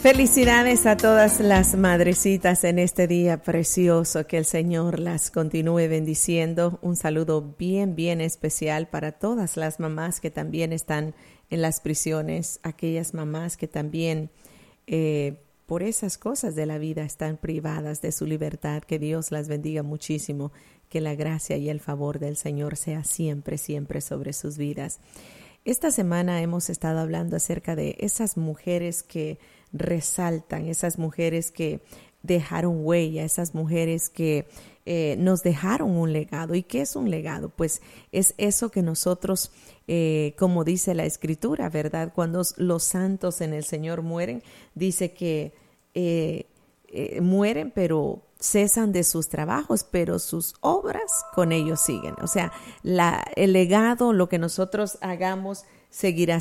Felicidades a todas las madrecitas en este día precioso, que el Señor las continúe bendiciendo. Un saludo bien, bien especial para todas las mamás que también están en las prisiones, aquellas mamás que también por esas cosas de la vida están privadas de su libertad. Que Dios las bendiga muchísimo, que la gracia y el favor del Señor sea siempre, siempre sobre sus vidas. Esta semana hemos estado hablando acerca de esas mujeres que resaltan, esas mujeres que dejaron huella, esas mujeres que nos dejaron un legado. ¿Y qué es un legado? Pues es eso que nosotros, como dice la Escritura, ¿verdad? Cuando los santos en el Señor mueren, dice que mueren, pero cesan de sus trabajos, pero sus obras con ellos siguen. O sea, el legado, lo que nosotros hagamos, seguirá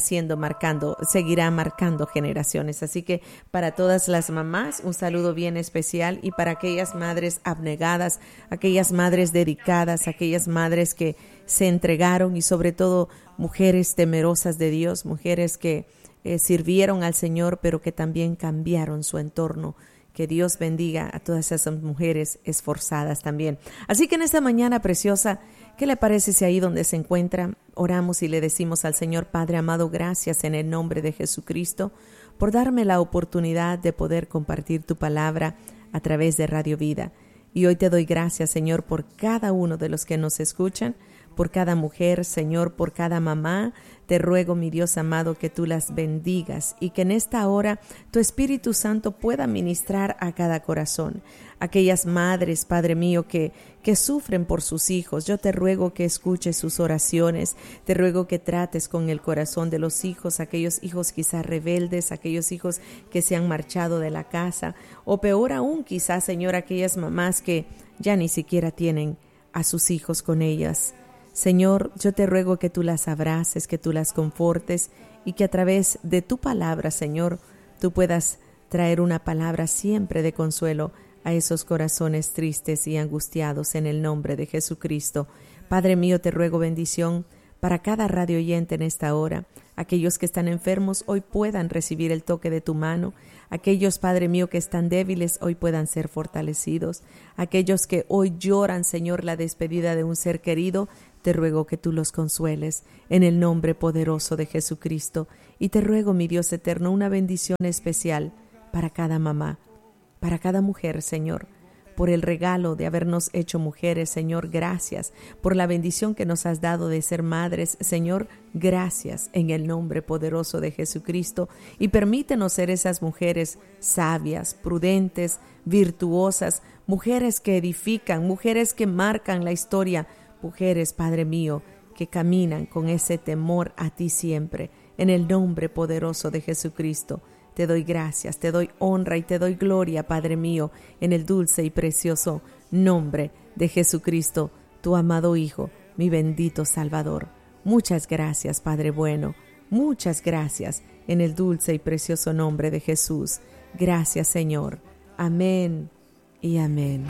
marcando generaciones. Así que para todas las mamás, un saludo bien especial, y para aquellas madres abnegadas, aquellas madres dedicadas, aquellas madres que se entregaron, y sobre todo mujeres temerosas de Dios, mujeres que sirvieron al Señor, pero que también cambiaron su entorno. Que Dios bendiga a todas esas mujeres esforzadas también. Así que en esta mañana preciosa, ¿qué le parece si ahí donde se encuentra oramos y le decimos al Señor? Padre amado, gracias en el nombre de Jesucristo por darme la oportunidad de poder compartir tu palabra a través de Radio Vida. Y hoy te doy gracias, Señor, por cada uno de los que nos escuchan, por cada mujer, Señor, por cada mamá. Te ruego, mi Dios amado, que tú las bendigas y que en esta hora tu Espíritu Santo pueda ministrar a cada corazón. Aquellas madres, Padre mío, que sufren por sus hijos, yo te ruego que escuches sus oraciones, te ruego que trates con el corazón de los hijos, aquellos hijos quizás rebeldes, aquellos hijos que se han marchado de la casa, o peor aún quizás, Señor, aquellas mamás que ya ni siquiera tienen a sus hijos con ellas. Señor, yo te ruego que tú las abraces, que tú las confortes y que a través de tu palabra, Señor, tú puedas traer una palabra siempre de consuelo a esos corazones tristes y angustiados en el nombre de Jesucristo. Padre mío, te ruego bendición para cada radio oyente en esta hora. Aquellos que están enfermos hoy puedan recibir el toque de tu mano. Aquellos, Padre mío, que están débiles hoy puedan ser fortalecidos. Aquellos que hoy lloran, Señor, la despedida de un ser querido, te ruego que tú los consueles en el nombre poderoso de Jesucristo. Y te ruego, mi Dios eterno, una bendición especial para cada mamá, para cada mujer, Señor, por el regalo de habernos hecho mujeres, Señor, gracias. Por la bendición que nos has dado de ser madres, Señor, gracias en el nombre poderoso de Jesucristo. Y permítenos ser esas mujeres sabias, prudentes, virtuosas, mujeres que edifican, mujeres que marcan la historia, mujeres, Padre mío, que caminan con ese temor a ti siempre. En el nombre poderoso de Jesucristo, te doy gracias, te doy honra y te doy gloria, Padre mío, en el dulce y precioso nombre de Jesucristo, tu amado Hijo, mi bendito Salvador. Muchas gracias, Padre bueno, muchas gracias, en el dulce y precioso nombre de Jesús. Gracias, Señor. Amén y amén.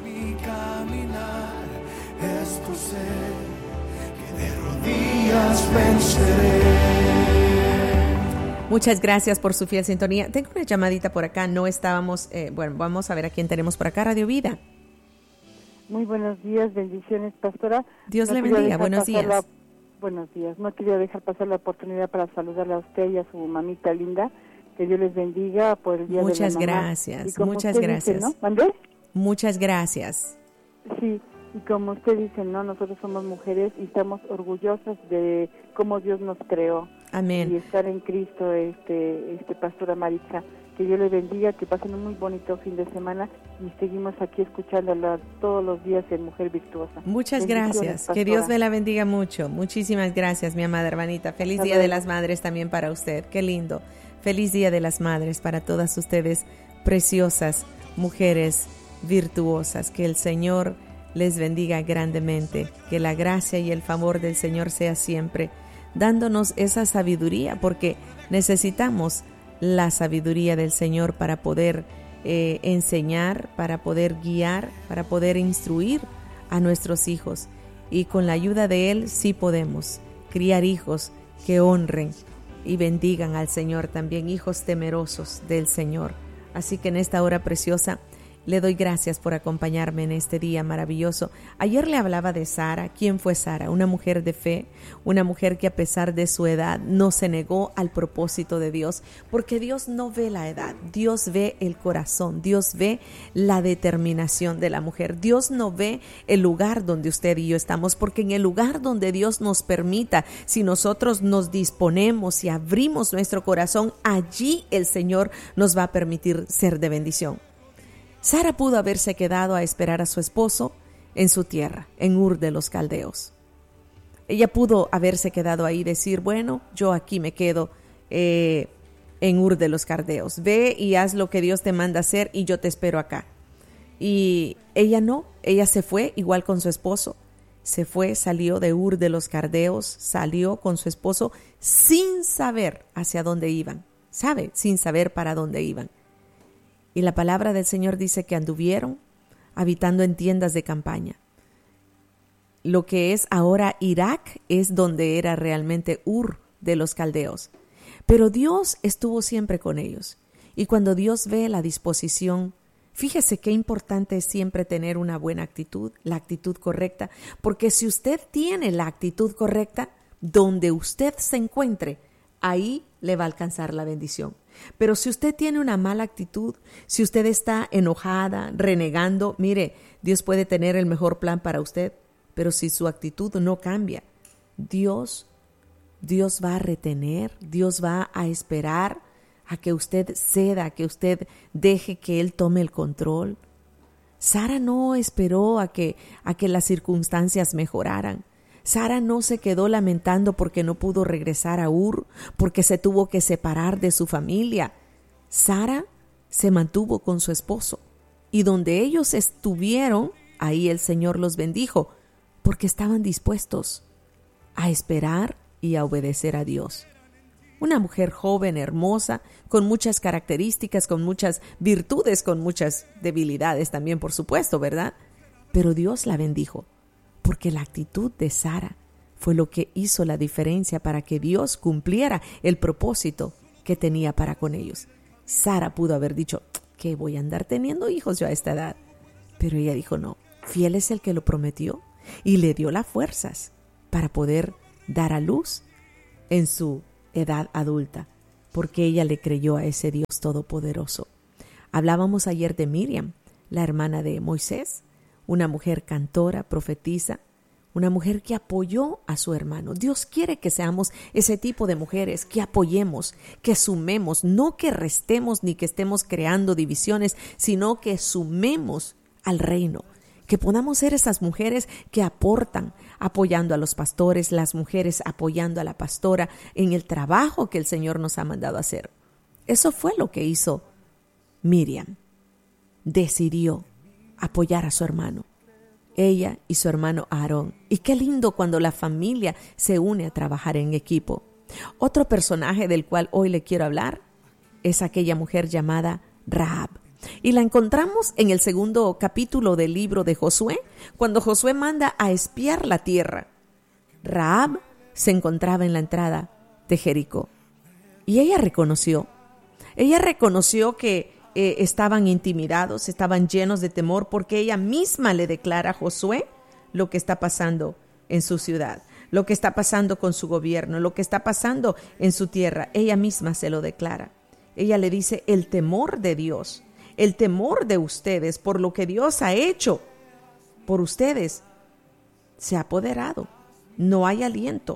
Esto sé, que de rodillas venceré. Muchas gracias por su fiel sintonía. Tengo una llamadita por acá, no estábamos, bueno, vamos a ver a quién tenemos por acá. Radio Vida. Muy buenos días, bendiciones, pastora. Dios le bendiga, buenos días. Buenos días, no quería dejar pasar la oportunidad para saludarle a usted y a su mamita linda. Que Dios les bendiga por el día de la mamá. Muchas gracias, muchas gracias. Dice, ¿no? ¿Mandé? Muchas gracias. Sí. Y como usted dice, ¿no? Nosotros somos mujeres y estamos orgullosas de cómo Dios nos creó. Amén. Y estar en Cristo, pastora Maritza. Que Dios le bendiga, que pasen un muy bonito fin de semana y seguimos aquí escuchándola todos los días en Mujer Virtuosa. Muchas gracias. Pastora. Que Dios me la bendiga mucho. Muchísimas gracias, mi amada hermanita. Feliz Día de las Madres también para usted. Qué lindo. Feliz Día de las Madres para todas ustedes, preciosas mujeres virtuosas. Que el Señor les bendiga grandemente, que la gracia y el favor del Señor sea siempre dándonos esa sabiduría, porque necesitamos la sabiduría del Señor para poder enseñar, para poder guiar, para poder instruir a nuestros hijos. Y con la ayuda de Él sí podemos criar hijos que honren y bendigan al Señor también, hijos temerosos del Señor. Así que en esta hora preciosa le doy gracias por acompañarme en este día maravilloso. Ayer le hablaba de Sara. ¿Quién fue Sara? Una mujer de fe, una mujer que a pesar de su edad no se negó al propósito de Dios, porque Dios no ve la edad, Dios ve el corazón, Dios ve la determinación de la mujer. Dios no ve el lugar donde usted y yo estamos, porque en el lugar donde Dios nos permita, si nosotros nos disponemos y abrimos nuestro corazón, allí el Señor nos va a permitir ser de bendición. Sara pudo haberse quedado a esperar a su esposo en su tierra, en Ur de los Caldeos. Ella pudo haberse quedado ahí y decir, bueno, yo aquí me quedo en Ur de los Caldeos. Ve y haz lo que Dios te manda hacer y yo te espero acá. Y ella no, ella se fue igual con su esposo. Se fue, salió de Ur de los Caldeos, salió con su esposo sin saber hacia dónde iban. Sin saber para dónde iban. Y la palabra del Señor dice que anduvieron habitando en tiendas de campaña. Lo que es ahora Irak es donde era realmente Ur de los Caldeos. Pero Dios estuvo siempre con ellos. Y cuando Dios ve la disposición, fíjese qué importante es siempre tener una buena actitud, la actitud correcta, porque si usted tiene la actitud correcta, donde usted se encuentre, ahí le va a alcanzar la bendición. Pero si usted tiene una mala actitud, si usted está enojada, renegando, mire, Dios puede tener el mejor plan para usted, pero si su actitud no cambia, Dios va a retener, Dios va a esperar a que usted ceda, a que usted deje que Él tome el control. Sara no esperó a que las circunstancias mejoraran. Sara no se quedó lamentando porque no pudo regresar a Ur, porque se tuvo que separar de su familia. Sara se mantuvo con su esposo y donde ellos estuvieron, ahí el Señor los bendijo, porque estaban dispuestos a esperar y a obedecer a Dios. Una mujer joven, hermosa, con muchas características, con muchas virtudes, con muchas debilidades también, por supuesto, ¿verdad? Pero Dios la bendijo. Porque la actitud de Sara fue lo que hizo la diferencia para que Dios cumpliera el propósito que tenía para con ellos. Sara pudo haber dicho, ¿qué voy a andar teniendo hijos yo a esta edad? Pero ella dijo, no, fiel es el que lo prometió y le dio las fuerzas para poder dar a luz en su edad adulta, porque ella le creyó a ese Dios todopoderoso. Hablábamos ayer de Miriam, la hermana de Moisés, una mujer cantora, profetisa, una mujer que apoyó a su hermano. Dios quiere que seamos ese tipo de mujeres, que apoyemos, que sumemos, no que restemos ni que estemos creando divisiones, sino que sumemos al reino, que podamos ser esas mujeres que aportan, apoyando a los pastores, las mujeres apoyando a la pastora en el trabajo que el Señor nos ha mandado a hacer. Eso fue lo que hizo Miriam. Decidió apoyar a su hermano, ella y su hermano Aarón. Y qué lindo cuando la familia se une a trabajar en equipo. Otro personaje del cual hoy le quiero hablar es aquella mujer llamada Rahab. Y la encontramos en el 2 capítulo del libro de Josué, cuando Josué manda a espiar la tierra. Rahab se encontraba en la entrada de Jericó. Y ella reconoció que estaban intimidados, estaban llenos de temor, porque ella misma le declara a Josué lo que está pasando en su ciudad, lo que está pasando con su gobierno, lo que está pasando en su tierra. Ella misma se lo declara. Ella le dice, el temor de Dios, el temor de ustedes por lo que Dios ha hecho por ustedes se ha apoderado. No hay aliento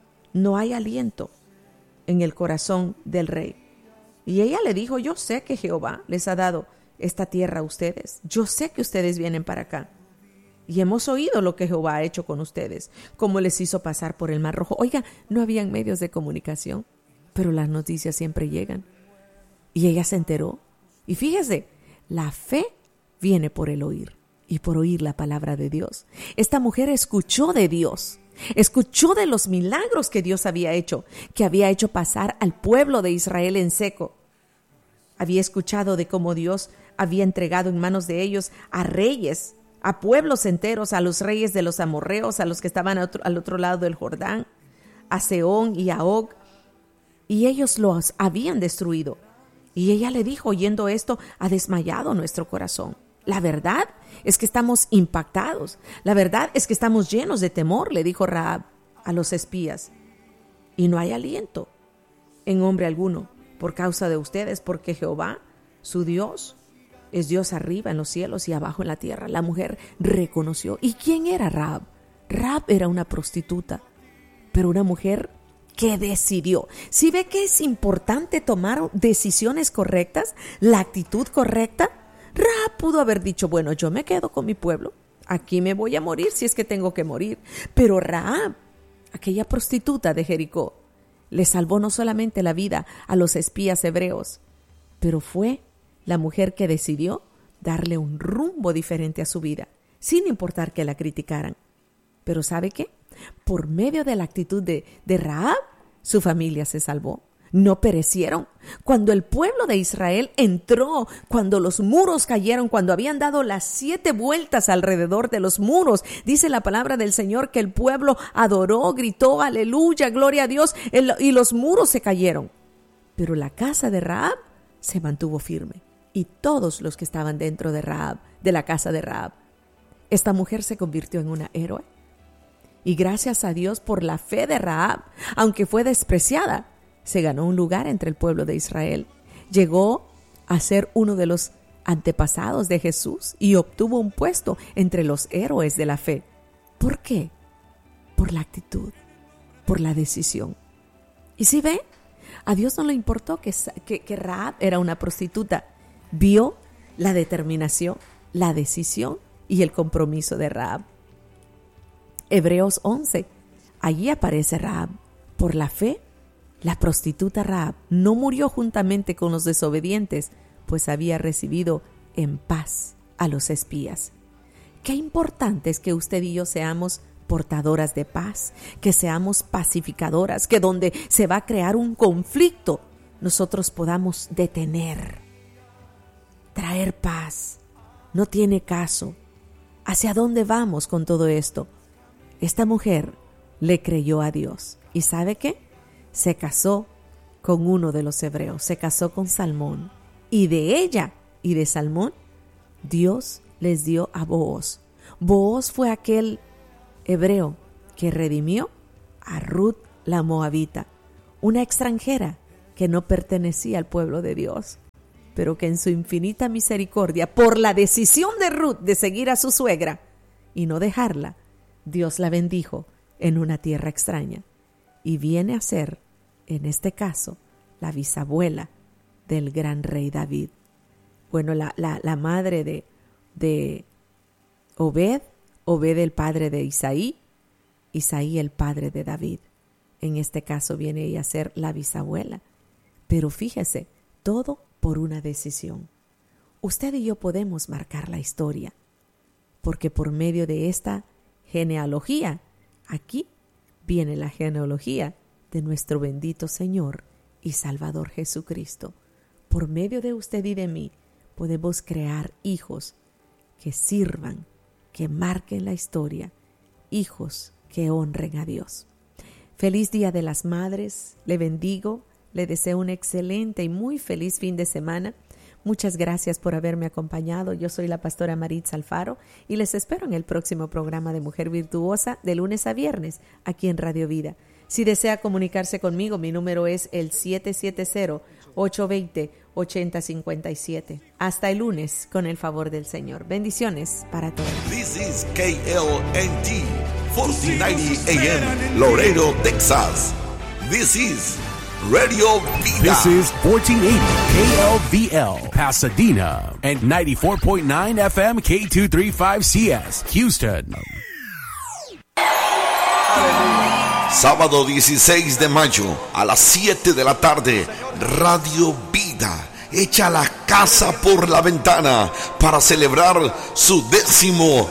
en el corazón del rey. Y ella le dijo, yo sé que Jehová les ha dado esta tierra a ustedes. Yo sé que ustedes vienen para acá. Y hemos oído lo que Jehová ha hecho con ustedes, cómo les hizo pasar por el Mar Rojo. Oiga, no habían medios de comunicación, pero las noticias siempre llegan. Y ella se enteró. Y fíjese, la fe viene por el oír y por oír la palabra de Dios. Esta mujer escuchó de Dios. Escuchó de los milagros que Dios había hecho, que había hecho pasar al pueblo de Israel en seco. Había escuchado de cómo Dios había entregado en manos de ellos a reyes, a pueblos enteros, a los reyes de los amorreos, a los que estaban al otro lado del Jordán, a Sehón y a Og. y ellos los habían destruido. Y ella le dijo, oyendo esto, ha desmayado nuestro corazón. La verdad es que estamos impactados. La verdad es que estamos llenos de temor, le dijo Rahab a los espías. Y no hay aliento en hombre alguno por causa de ustedes, porque Jehová, su Dios, es Dios arriba en los cielos y abajo en la tierra. La mujer reconoció. ¿Y quién era Rahab? Rahab era una prostituta, pero una mujer que decidió. Si ve que es importante tomar decisiones correctas, la actitud correcta, Rahab pudo haber dicho, bueno, yo me quedo con mi pueblo, aquí me voy a morir si es que tengo que morir. Pero Rahab, aquella prostituta de Jericó, le salvó no solamente la vida a los espías hebreos, pero fue la mujer que decidió darle un rumbo diferente a su vida, sin importar que la criticaran. Pero ¿sabe qué? Por medio de la actitud de Rahab, su familia se salvó. No perecieron. Cuando el pueblo de Israel entró, cuando los muros cayeron, cuando habían dado las 7 vueltas alrededor de los muros, dice la palabra del Señor que el pueblo adoró, gritó, aleluya, gloria a Dios, y los muros se cayeron. Pero la casa de Rahab se mantuvo firme, y todos los que estaban dentro de Rahab, de la casa de Rahab. Esta mujer se convirtió en una héroe. Y gracias a Dios por la fe de Rahab, aunque fue despreciada, se ganó un lugar entre el pueblo de Israel. Llegó a ser uno de los antepasados de Jesús y obtuvo un puesto entre los héroes de la fe. ¿Por qué? Por la actitud, por la decisión. Y si ve, a Dios no le importó que Rahab era una prostituta. Vio la determinación, la decisión y el compromiso de Rahab. Hebreos 11, allí aparece Rahab. Por la fe, la prostituta Rahab no murió juntamente con los desobedientes, pues había recibido en paz a los espías. Qué importante es que usted y yo seamos portadoras de paz, que seamos pacificadoras, que donde se va a crear un conflicto, nosotros podamos detener, traer paz. No tiene caso. ¿Hacia dónde vamos con todo esto? Esta mujer le creyó a Dios. ¿Y sabe qué? Se casó con uno de los hebreos, se casó con Salmón. Y de ella y de Salmón, Dios les dio a Booz. Booz fue aquel hebreo que redimió a Ruth la moabita, una extranjera que no pertenecía al pueblo de Dios, pero que en su infinita misericordia, por la decisión de Ruth de seguir a su suegra y no dejarla, Dios la bendijo en una tierra extraña y viene a ser, en este caso, la bisabuela del gran rey David. Bueno, la madre de Obed, Obed el padre de Isaí, Isaí el padre de David. En este caso viene ella a ser la bisabuela. Pero fíjese, todo por una decisión. Usted y yo podemos marcar la historia, porque por medio de esta genealogía, aquí viene la genealogía de nuestro bendito Señor y Salvador Jesucristo. Por medio de usted y de mí podemos crear hijos que sirvan, que marquen la historia, hijos que honren a Dios. Feliz Día de las Madres, le bendigo, le deseo un excelente y muy feliz fin de semana. Muchas gracias por haberme acompañado. Yo soy la pastora Maritza Alfaro y les espero en el próximo programa de Mujer Virtuosa de lunes a viernes aquí en Radio Vida. Si desea comunicarse conmigo, mi número es el 770-820-8057. Hasta el lunes, con el favor del Señor. Bendiciones para todos. This is KLNT 1490 AM, Laredo, Texas. This is Radio Vida. This is 1480 KLVL, Pasadena, and 94.9 FM K235CS, Houston. Sábado 16 de mayo a las 7 de la tarde, Radio Vida echa la casa por la ventana para celebrar su décimo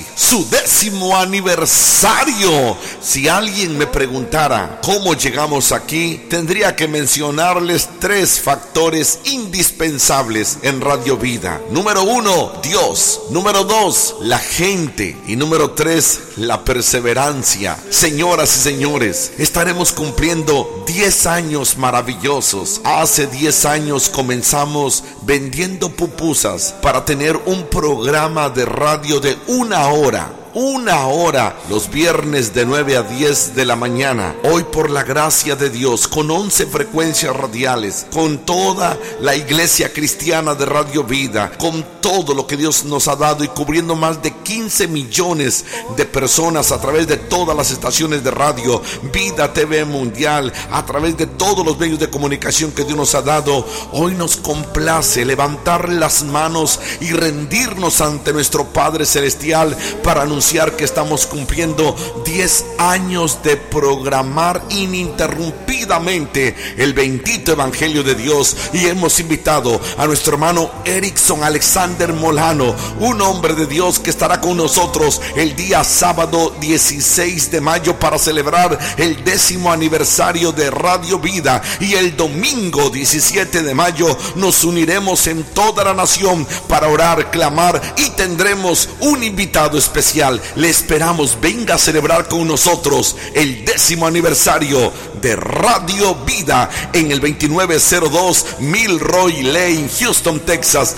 aniversario. Si alguien me preguntara cómo llegamos aquí, tendría que mencionarles 3 factores indispensables en Radio Vida. Número 1, Dios. Número 2, la gente. Y número 3, la perseverancia. Señoras y señores, estaremos cumpliendo 10 años maravillosos. Hace 10 años comenzamos vendiendo pupusas para tener un programa de radio de 1 hora. 1 hora los viernes de 9 a 10 de la mañana. Hoy, por la gracia de Dios, con 11 frecuencias radiales, con toda la iglesia cristiana de Radio Vida, con todo lo que Dios nos ha dado y cubriendo más de 15 millones de personas a través de todas las estaciones de radio, Vida TV Mundial, a través de todos los medios de comunicación que Dios nos ha dado. Hoy nos complace levantar las manos y rendirnos ante nuestro Padre Celestial para anunciar que estamos cumpliendo 10 años de programar ininterrumpidamente el bendito Evangelio de Dios, y hemos invitado a nuestro hermano Erickson Alexander Molano, un hombre de Dios que estará con nosotros el día sábado 16 de mayo para celebrar el 10º aniversario de Radio Vida, y el domingo 17 de mayo nos uniremos en toda la nación para orar, clamar, y tendremos un invitado especial. Le esperamos, venga a celebrar con nosotros el 10º aniversario de Radio Vida en el 2902 Milroy Lane, Houston, Texas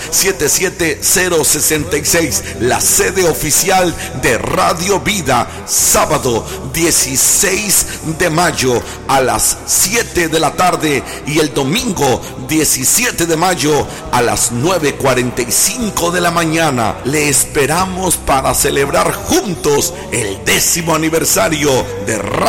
77066, la sede oficial de Radio Vida. Sábado 16 de mayo a las 7 de la tarde y el domingo 17 de mayo a las 9:45 de la mañana. Le esperamos para celebrar juntos el 10º aniversario de Radio